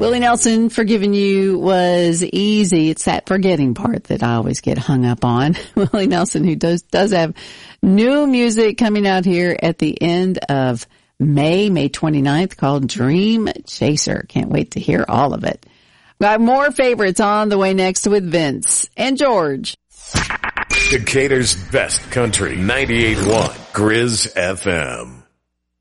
Willie Nelson, Forgiving You was easy. It's that forgetting part that I always get hung up on. Willie Nelson, who does have new music coming out here at the end of May 29th, called Dream Chaser. Can't wait to hear all of it. Got more favorites on the way next with Vince and George. Decatur's best country, 98.1 Grizz FM.